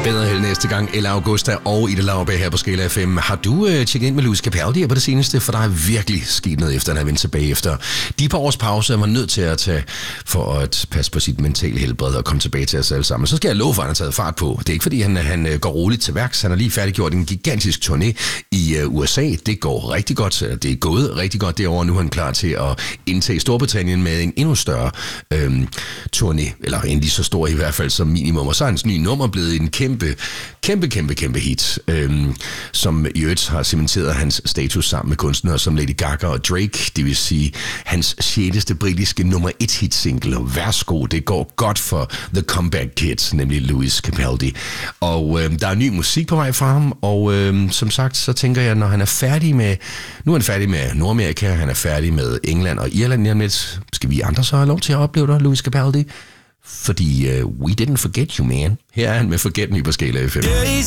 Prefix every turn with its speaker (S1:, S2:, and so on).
S1: Bedre held næste gang, Ella Augusta og Ida Lauerberg her på Skala FM. Har du tjekket ind med Lewis Capaldi på det seneste? For der er virkelig sket noget efter, at han er vendt tilbage efter de par års pause, han var nødt til at tage for at passe på sit mentale helbred og komme tilbage til os alle sammen. Så skal jeg love for, at han har taget fart på. Det er ikke fordi, han går roligt til værks. Han har lige færdiggjort en gigantisk turné i USA. Det går rigtig godt. Det er gået rigtig godt derovre. Nu er han klar til at indtage Storbritannien med en endnu større turné. Eller en lige så stor i hvert fald som minimum. Og så er hans nye nummer blevet en kæmpe hit, som i øvrigt har cementeret hans status sammen med kunstnere som Lady Gaga og Drake, det vil sige hans 6. britiske nummer 1 hit single. Værsgo, det går godt for The Comeback Kid, nemlig Lewis Capaldi. Og der er ny musik på vej fra ham, og som sagt, så tænker jeg, når han er færdig med, nu er han færdig med Nordamerika, han er færdig med England og Irland lige om lidt, skal vi andre så have lov til at opleve dig, Lewis Capaldi? Fordi we didn't forget you, man. Her er han med Forget Me på Skala FM.